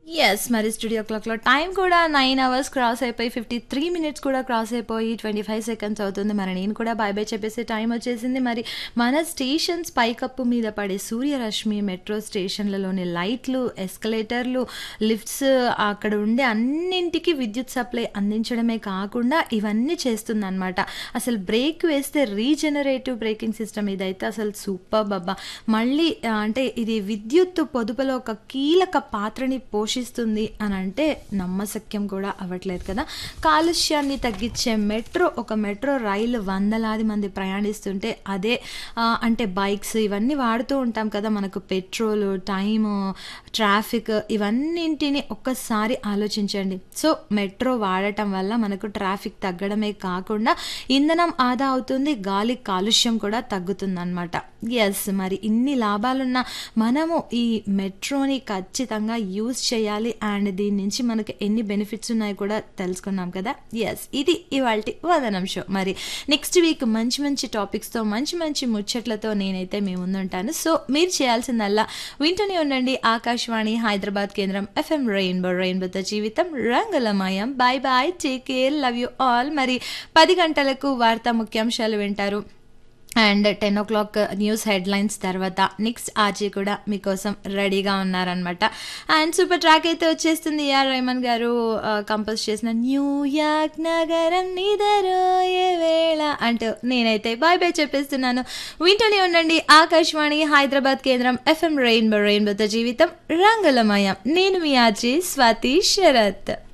Yes. మరి studio క్లాక్‌లో time కూడా 9 అవర్స్ క్రాస్ అయిపోయి 53 మినిట్స్ కూడా క్రాస్ అయిపోయి 25 సెకండ్స్ అవుతుంది. మరి నేను కూడా బై బై చెప్పేసే టైం వచ్చేసింది. మరి మన స్టేషన్స్ పైకప్పు మీద పడే సూర్యరశ్మి, మెట్రో స్టేషన్‌లలోని లైట్లు, ఎస్కలేటర్లు, లిఫ్ట్స్ అక్కడ ఉండే అన్నింటికి విద్యుత్ సప్లై అందించడమే కాకుండా ఇవన్నీ చేస్తుందనమాట. అసలు బ్రేక్ వేస్తే రీజనరేటివ్ బ్రేకింగ్ సిస్టమ్ ఇదైతే అసలు సూపర్బ్ అబ్బా! మళ్ళీ అంటే ఇది విద్యుత్ పొదుపులో ఒక కీలక పాత్రని పోషిస్తుంది అనంటే నమ్మశక్యం కూడా అవ్వట్లేదు కదా! కాలుష్యాన్ని తగ్గించే ఒక మెట్రో రైలు వందలాది మంది ప్రయాణిస్తుంటే అదే అంటే బైక్స్ ఇవన్నీ వాడుతూ ఉంటాం కదా! మనకు పెట్రోలు, టైము, ట్రాఫిక్ ఇవన్నింటిని ఒక్కసారి ఆలోచించండి. సో, మెట్రో వాడటం వల్ల మనకు ట్రాఫిక్ తగ్గడమే కాకుండా ఇంధనం ఆదా అవుతుంది. గాలి కాలుష్యం కూడా తగ్గుతుందనమాట. యెస్. మరి ఇన్ని లాభాలున్న మనము ఈ మెట్రోని ఖచ్చితంగా యూజ్ చేయాలి. అండ్ దీని నుంచి మనకు ఎన్ని బెనిఫిట్స్ ఉన్నాయో కూడా తెలుసుకున్నాం కదా! యెస్. ఇది ఇవాల్టి వదనం షో. మరి నెక్స్ట్ వీక్ మంచి మంచి టాపిక్స్‌తో మంచి మంచి ముచ్చట్లతో నేనైతే మీ ముందుంటాను. సో, మీరు చేయాల్సిందల్లా వింటూనే ఉండండి ఆకాశవాణి హైదరాబాద్ కేంద్రం ఎఫ్ఎం రెయిన్బో. రెయిన్బోతో జీవితం రంగులమయం. By by. Take care. Love you all. మరి 10 గంటలకు వార్తా ముఖ్యాంశాలు వింటారు. అండ్ 10:00 న్యూస్ హెడ్లైన్స్ తర్వాత నెక్స్ట్ ఆర్జే కూడా మీకోసం రెడీగా ఉన్నారనమాట. అండ్ సూపర్ ట్రాక్ అయితే వచ్చేస్తుంది. ఏఆర్ రెహమాన్ గారు కంపోజ్ చేసిన న్యూయార్క్ నగరం నిదరోయే వేళ అంటూ నేనైతే బాయ్ బాయ్ చెప్పేస్తున్నాను. వింటూనే ఉండండి ఆకాశవాణి హైదరాబాద్ కేంద్రం ఎఫ్ఎం రెయిన్బో. రెయిన్బోతో జీవితం రంగులమయం. నేను మీ ఆర్జే స్వాతి శరత్.